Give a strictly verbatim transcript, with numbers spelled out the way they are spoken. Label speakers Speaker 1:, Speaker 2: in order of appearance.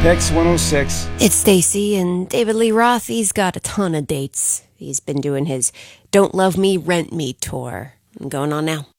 Speaker 1: Pix one oh six.
Speaker 2: It's Stacy, and David Lee Roth, he's got a ton of dates. He's been doing his Don't Love Me, Rent Me tour. I'm going on now.